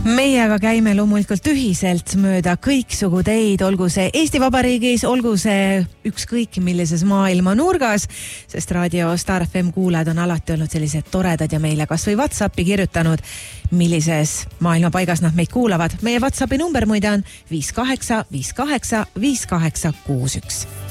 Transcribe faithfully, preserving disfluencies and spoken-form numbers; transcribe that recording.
Meiega käime loomulikult ühiselt mööda kõiksugu teid, olgu see Eesti Vabariigis, olgu see ükskõik millises maailma nurgas, sest raadio Star F M kuulajad on alati olnud sellised toredad ja meile kas või WhatsAppi kirjutanud, millises maailma paigas nad meid kuulavad. Meie WhatsAppi number muide on viis kaheksa viis kaheksa viis kaheksa kuus üks.